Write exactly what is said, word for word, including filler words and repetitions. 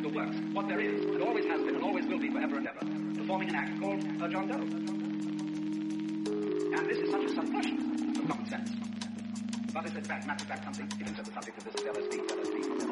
physical works, what there is, and always has been, and always will be forever and ever, performing an act called uh, John Doe. And this is such a subversion of common sense. But it's in fact, matter of fact, something, it is the subject of this L S D, L S D.